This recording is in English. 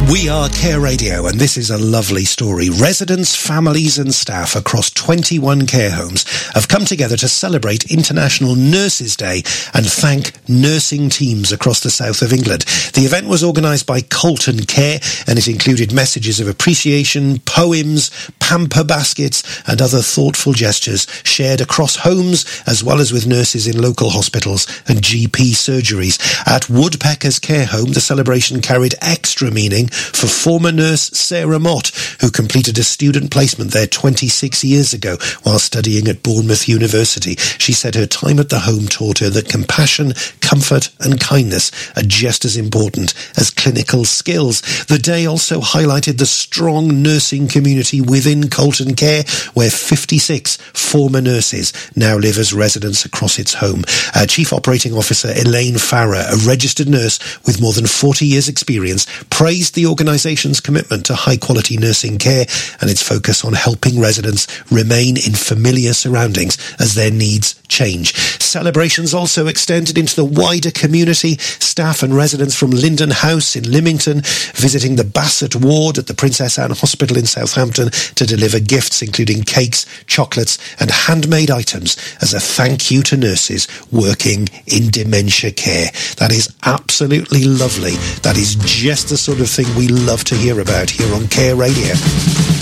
We are Care Radio, and this is a lovely story. Residents, families and staff across 21 care homes have come together to celebrate International Nurses Day and thank nursing teams across the south of England. The event was organised by Colton Care, and it included messages of appreciation, poems, pamper baskets and other thoughtful gestures shared across homes as well as with nurses in local hospitals and GP surgeries. At Woodpeckers Care Home, the celebration carried extra meaning for former nurse Sarah Mott, who completed a student placement there 26 years ago while studying at Bournemouth University. She said her time at the home taught her that compassion, comfort and kindness are just as important as clinical skills. The day also highlighted the strong nursing community within Colton Care, where 56 former nurses now live as residents across its home. Chief Operating Officer Elaine Farrer, a registered nurse with more than 40 years' experience, praised the organisation's commitment to high-quality nursing care and its focus on helping residents remain in familiar surroundings as their needs change. Celebrations also extended into the wider community. Staff and residents from Linden House in Lymington visiting the Bassett ward at the Princess Anne Hospital in Southampton to deliver gifts including cakes, chocolates and handmade items as a thank you to nurses working in dementia care. That is absolutely lovely. That is just the sort of thing we love to hear about here on Care Radio.